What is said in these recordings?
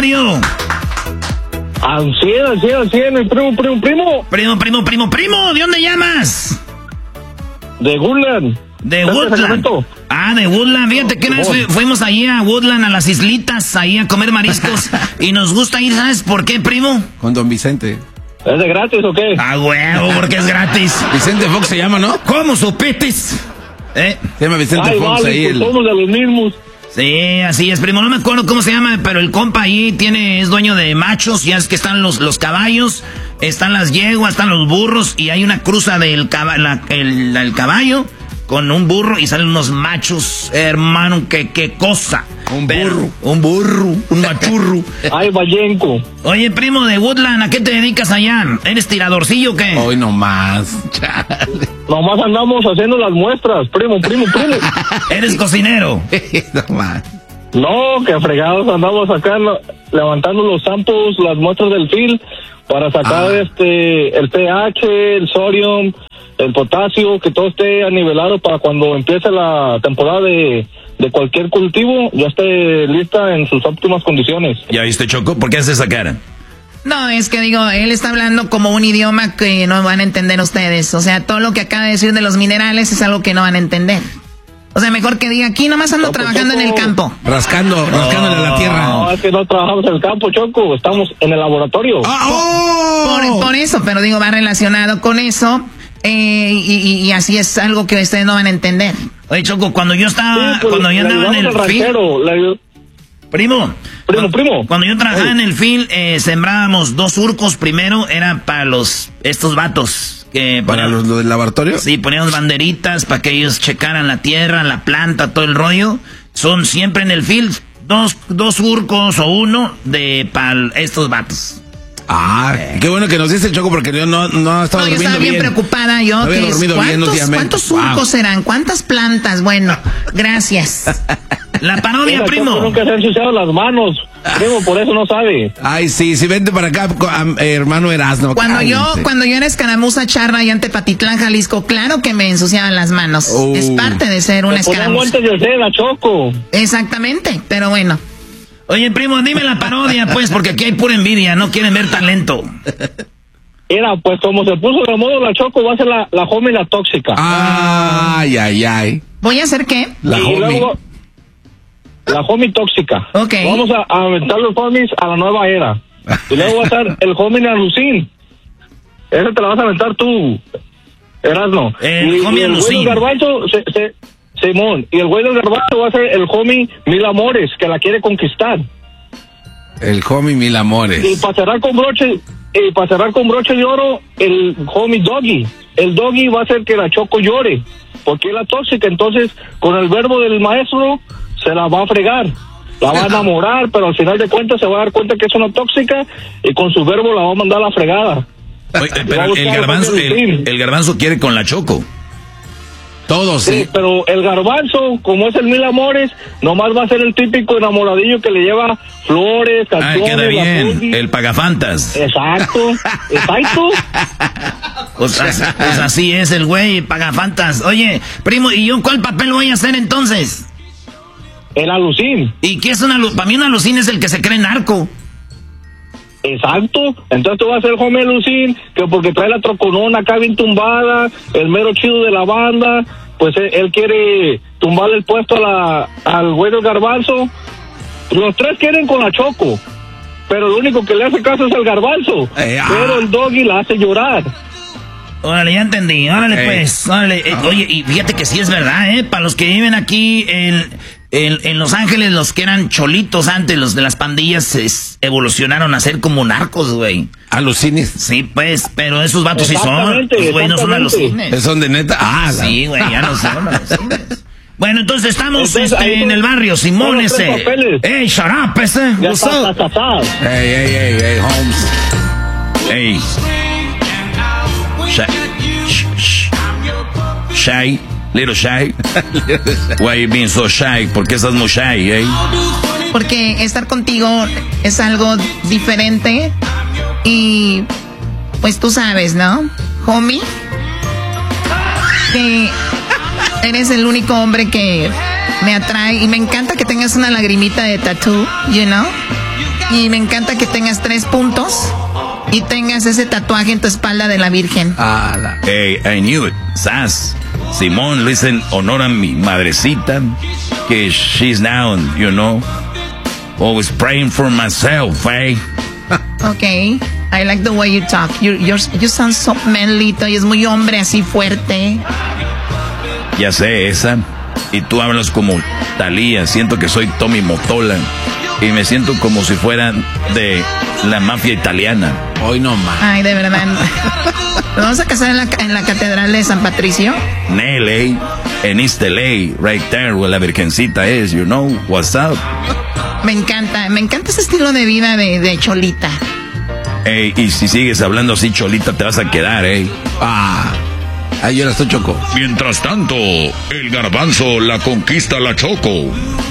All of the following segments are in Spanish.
you? Al 100, mi primo. Primo, ¿de dónde llamas? De Woodland. De Woodland. De Woodland. Fíjate que una vez fuimos ahí a Woodland, a las islitas, ahí a comer mariscos. Y nos gusta ir, ¿sabes por qué, primo? Con don Vicente. ¿Es de gratis o qué? Huevo, porque es gratis. Vicente Fox se llama, ¿no? ¿Cómo supites? Se llama Vicente Fox vale, ahí. Pues somos de los mismos. Sí, así es, primo. No me acuerdo cómo se llama, pero el compa ahí es dueño de machos. Ya es que están los caballos, están las yeguas, están los burros. Y hay una cruza del el caballo con un burro y salen unos machos, hermano, qué cosa. Un burro, un machurro. Ay, Vallenco. Oye, primo de Woodland, ¿a qué te dedicas allá? ¿Eres tiradorcillo o qué? Hoy nomás, chale. Nomás andamos haciendo las muestras, primo. ¿Eres cocinero? Nomás. No, que fregados andamos acá levantando los samples, las muestras del fil para sacar el pH, el sodium, el potasio, que todo esté anivelado para cuando empiece la temporada de cualquier cultivo, ya esté lista en sus óptimas condiciones. ¿Ya viste, Choco? ¿Por qué haces esa cara? No, es que digo, él está hablando como un idioma que no van a entender ustedes. O sea, todo lo que acaba de decir de los minerales es algo que no van a entender. O sea, mejor que diga, aquí nomás ando trabajando en el campo. Rascándole la tierra. No, es que no trabajamos en el campo, Choco, estamos en el laboratorio. Por eso, pero digo, va relacionado con eso. Y así es algo que ustedes no van a entender. Oye, Choco, cuando yo andaba en el field, primo, cuando yo trabajaba en el field, sembrábamos 2 surcos. Primero era para estos vatos que para los del laboratorio. Sí, poníamos banderitas para que ellos checaran la tierra, la planta, todo el rollo. Son siempre en el field 2 surcos o 1 para estos vatos. Qué bueno que nos dice el Choco, porque yo no estaba durmiendo bien. Yo estaba bien preocupada. ¿Cuántos surcos serán? ¿Cuántas plantas? Bueno, gracias. La parodia, Mira, primo. Choco, nunca se han ensuciado las manos. Primo, por eso no sabe. Ay, sí, vente para acá, hermano Erasmo. Cuando yo era escaramuza charra allá en Tepatitlán, Jalisco, claro que me ensuciaban las manos. Es parte de ser una escaramuza. Guantes de seda, Choco. Exactamente, pero bueno. Oye, primo, dime la parodia, pues, porque aquí hay pura envidia, no quieren ver talento. Era, pues, como se puso de modo la Choco, va a ser la homie la tóxica. Ay. ¿Voy a hacer qué? La homie tóxica. Ok. Vamos a aventar los homies a la nueva era. Y luego va a estar el homie alucín. Ese te la vas a aventar tú, Erasmo. El homie alucín. El garbanzo, Simón. Y el güey del garbanzo va a ser el homie Mil Amores, que la quiere conquistar. El homie Mil Amores. Y para cerrar con broche de oro, el homie Doggy. El Doggy va a hacer que la Choco llore, porque es la tóxica. Entonces, con el verbo del maestro, se la va a fregar. La va a enamorar, pero al final de cuentas se va a dar cuenta que es una tóxica y con su verbo la va a mandar a la fregada. Oye, pero el garbanzo quiere con la Choco. Todos, sí. Pero el garbanzo, como es el Mil Amores, nomás va a ser el típico enamoradillo que le lleva flores, canciones. Queda bien, el pagafantas. Exacto. Pues así es el güey, pagafantas. Oye, primo, ¿y yo cuál papel voy a hacer entonces? El alucín. ¿Y qué es para mí un alucín es el que se cree narco. Exacto, entonces tú vas a ser homie alucín, que porque trae la troconona acá bien tumbada, el mero chido de la banda, pues él quiere tumbarle el puesto al güey del garbanzo. Los 3 quieren con la Choco, pero lo único que le hace caso es el garbanzo, pero el Doggy la hace llorar. Órale, ya entendí, órale pues, órale. Oye, y fíjate que sí es verdad, para los que viven aquí en Los Ángeles, los que eran cholitos antes, los de las pandillas, evolucionaron a ser como narcos, güey. ¿Alucines? Sí, pues, pero esos vatos sí son. Los güey no son alucines. ¿Son de neta? Sí, güey, ya no son alucines. Bueno, entonces estamos en el barrio, Simón ese. ¡Ey, shut up, ese! What's up? Hey, Holmes. Hey. Shy. Little shy. Why you being so shy? ¿Por qué estás muy shy, Porque estar contigo es algo diferente y pues tú sabes, ¿no, homie? Que eres el único hombre que me atrae y me encanta que tengas una lagrimita de tattoo, you know? Y me encanta que tengas 3 puntos y tengas ese tatuaje en tu espalda de la Virgen. Hey, I knew it. Sass. Simón, listen, honor a mi madrecita, que she's now, you know, always praying for myself, eh? Okay, I like the way you talk. You sound so manly, y es muy hombre, así fuerte. Ya sé, esa. Y tú hablas como Thalía. Siento que soy Tommy Mottola. Y me siento como si fuera de la mafia italiana. Hoy no más. Ay, de verdad. ¿Nos vamos a casar en la catedral de San Patricio? En LA, en East LA, right there, where la virgencita es, you know, what's up? Me encanta ese estilo de vida de Cholita. Ey, y si sigues hablando así, Cholita, te vas a quedar, Ahí yo la estoy, Choco. Mientras tanto, el Garbanzo la conquista la Choco.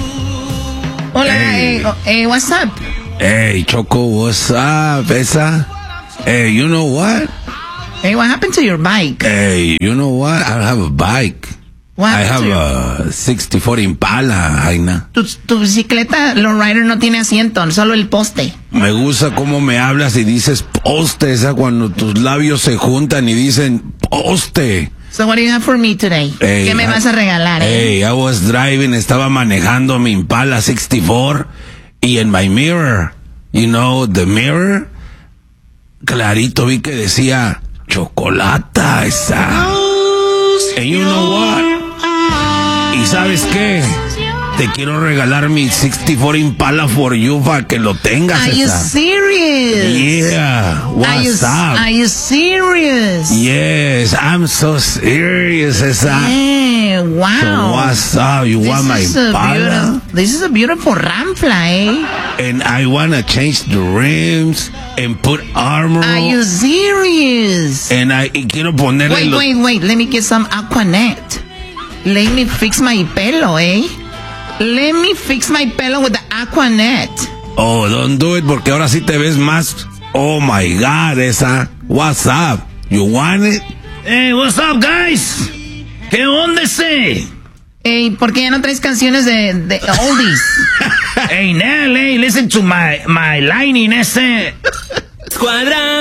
Hola, what's up? Hey, Choco, what's up, esa? Hey, you know what? Hey, what happened to your bike? Hey, you know what? I don't have a bike. I have a 64 Impala, Jaina. Tu bicicleta lowrider no tiene asiento, solo el poste. Me gusta cómo me hablas y dices poste, esa cuando tus labios se juntan y dicen poste. So what do you have for me today? Hey, ¿Qué me vas a regalar? Hey, I was driving, estaba manejando mi Impala 64 y en my mirror, you know, the mirror, clarito vi que decía chocolata esa. And you know what? ¿Y sabes qué? Te quiero regalar mi 64 Impala for you para que lo tengas. Are you serious? Yeah. What's up? Are you serious? Yes, I'm so serious, esa. Hey, wow. So what's up? You want my Impala? This is a beautiful Ramfla, eh? And I want to change the rims and put armor. Are you serious? And quiero ponerle Wait. Let me get some Aquanet. Let me fix my pelo, eh? Let me fix my pelo with the Aquanet. Oh, don't do it porque ahora sí te ves más. Oh my God, esa. What's up? You want it? Hey, what's up, guys? ¿Qué onda ese? Hey, ¿por qué ya no traes canciones de oldies? Hey, Nell, hey, listen to my line in ese. Escuadra.